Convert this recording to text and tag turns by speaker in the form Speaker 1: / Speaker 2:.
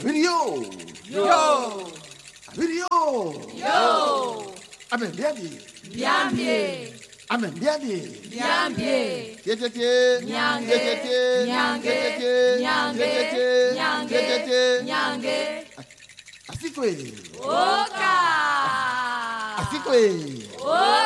Speaker 1: Video.
Speaker 2: Yo.
Speaker 1: Video.
Speaker 2: Yo.
Speaker 1: Amen, biabi.
Speaker 2: Biambie.
Speaker 1: Amen, biabi.
Speaker 2: Biambie.
Speaker 1: Yetete.
Speaker 2: Nyange.
Speaker 1: Yetete.
Speaker 2: Nyange.
Speaker 1: Yetete.
Speaker 2: Nyange.
Speaker 1: Yetete.
Speaker 2: Nyange.
Speaker 1: Yetete.
Speaker 2: Nyange.
Speaker 1: Asikwe.
Speaker 2: Oka.
Speaker 1: Asikwe.
Speaker 2: Oka.